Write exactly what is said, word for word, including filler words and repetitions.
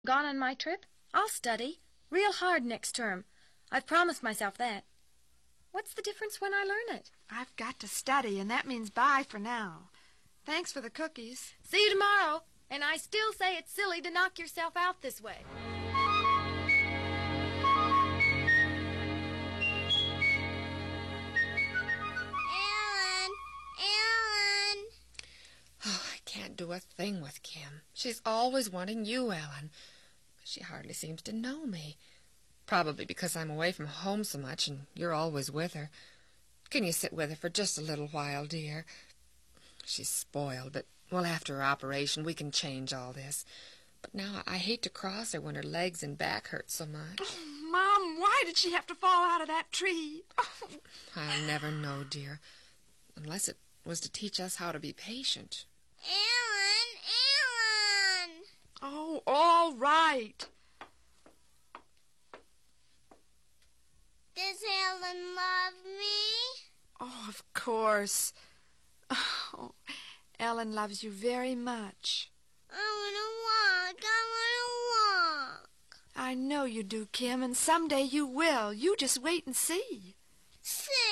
Gone on my trip? I'll study. Real hard next term. I've promised myself that. What's the difference when I learn it? I've got to study, and that means bye for now. Thanks for the cookies. See you tomorrow. And I still say it's silly to knock yourself out this way. Ellen! Ellen! Oh, I can't do a thing with Kim. She's always wanting you, Ellen. She hardly seems to know me. Probably because I'm away from home so much and you're always with her. Can you sit with her for just a little while, dear? She's spoiled, but, well, after her operation, we can change all this. But now I hate to cross her when her legs and back hurt so much. Oh, Mom, why did she have to fall out of that tree? Oh. I'll never know, dear, unless it was to teach us how to be patient. Ellen! Ellen! Oh, all right. Does Ellen love me? Oh, of course. Oh, Ellen loves you very much. I want to walk. I want to walk. I know you do, Kim, and someday you will. You just wait and see. See?